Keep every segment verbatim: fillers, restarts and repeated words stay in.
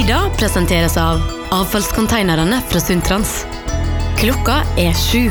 Idag presenteras av avfallskonteinerne fra Sundtrans. Klokka er sju.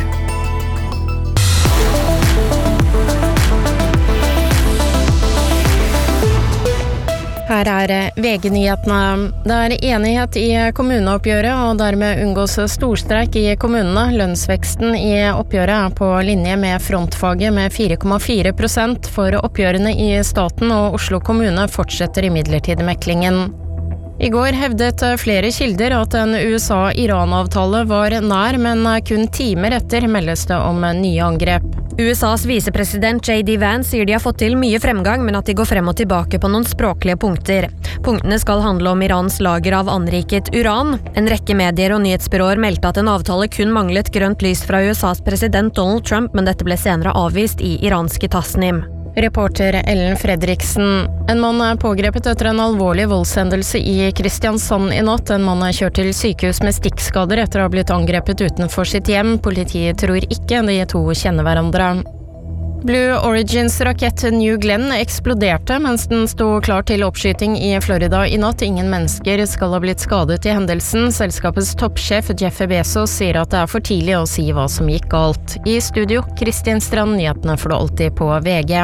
Her er V G-nyhetene. Det er enighet i kommuneoppgjøret, og dermed unngås storstreik i kommunene. Lønnsveksten i oppgjøret er på linje med frontfaget med fire komma fire prosent, for oppgjørene i staten og Oslo kommune fortsetter imidlertid meklingen. I går hevdet flere kilder at en U S A-Iran-avtale var nær, men kun timer etter meldes det om nye angrep. U S A's visepresident J D Vance sier de har fått til mye fremgang, men at de går frem og tilbake på noen språklige punkter. Punktene skal handle om Irans lager av anriket uran. En rekke medier og nyhetsbyråer meldte at en avtale kun manglet grønt lys fra U S A's president Donald Trump, men dette ble senere avvist i iranske Tasnim. Reporter Ellen Fredriksen. En mann er pågrepet etter en alvorlig voldshendelse i Kristiansand i natt. En mann er kjørt til sykehus med stikkskader etter å ha blitt angrepet utenfor sitt hjem. Politiet tror ikke de to kjenner hverandre. Blue Origins rakett New Glenn eksploderte mens den sto klar til oppskyting i Florida i natt. Ingen mennesker skal ha blitt skadet i hendelsen. Selskapets toppsjef Jeff Bezos sier at det er for tidlig å si hva som gikk galt. I studio, Kristin Strand, nyhetene får du alltid på V G.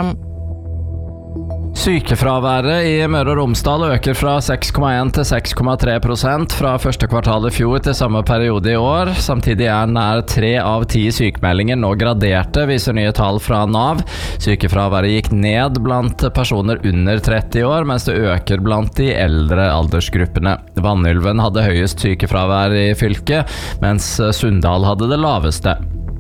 Sykefraværet i Møre og Romsdal øker fra seks komma en til seks komma tre prosent fra første kvartal i fjor til samme periode i år. Samtidig er nær tre av ti sykemeldinger nå graderte, viser nye tall fra Nav. Sykefraværet gikk ned blant personer under tretti år, mens det øker blant de eldre aldersgruppene. Vannylven hadde høyest sykefravær i fylket, mens Sunndal hadde det laveste.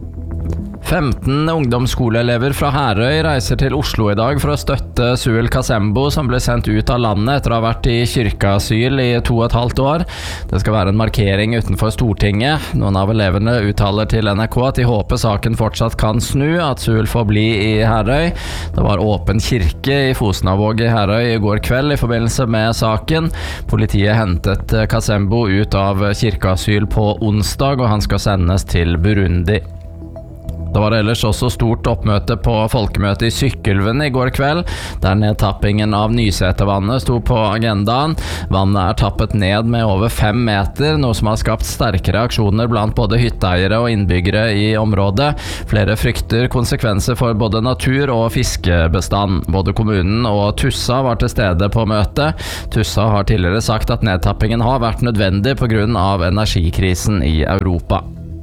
femten ungdomsskoleelever fra Herøy reiser til Oslo i dag for å støtte Suel Kasembo, som ble sendt ut av landet etter å ha vært i kirkeasyl i to og et halvt år. Det skal være en markering utenfor Stortinget. Noen av elevene uttaler til N R K at de håper saken fortsatt kan snu, at Suel får bli i Herøy. Det var åpen kirke i Fosnavåg i Herøy i går kveld i forbindelse med saken. Politiet hentet Kasembo ut av kirkeasyl på onsdag, og han skal sendes til Burundi. Det var ellers også stort oppmøte på folkemøtet i Sykkylven i går kveld, der nedtappingen av Nysetervannet sto på agendaen. Vannet er tappet ned med over fem meter, noe som har skapt sterke reaksjoner blant både hytteeiere og innbyggere i området. Flere frykter konsekvenser for både natur og fiskebestand. Både kommunen og Tussa var til stede på møtet. Tussa har tidligere sagt at nedtappingen har vært nødvendig på grunn av energikrisen i Europa.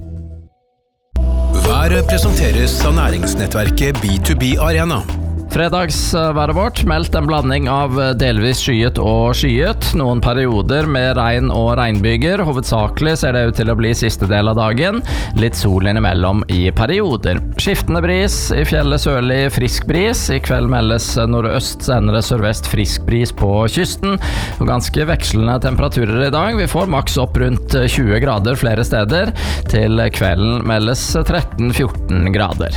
Været presenteres av næringsnettverket B to B Arena. Fredagsværet vårt meldt en blanding av delvis skyet og skyet. Noen perioder med regn og regnbyger. Hovedsakelig ser det ut til å bli siste del av dagen. Litt sol innimellom i perioder. Skiftende bris, i fjellet sørlig frisk bris. I kveld meldes nordøst, senere sørvest frisk bris på kysten. Og ganske vekslende temperaturer i dag. Vi får maks opp rundt tjue grader flere steder. Til kvelden meldes tretten til fjorten grader.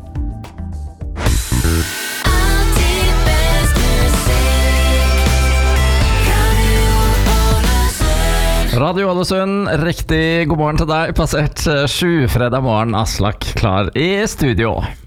Radio Ålesund, riktig god morgen til deg. Passert sju fredag morgen, Aslak klar i studio.